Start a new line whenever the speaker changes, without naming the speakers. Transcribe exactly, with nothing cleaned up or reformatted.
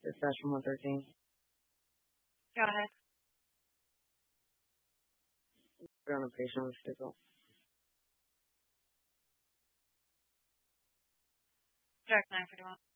Dispatch from one thirteen.
Go ahead.
We're on a patient with stickle.
Direct nine forty-one.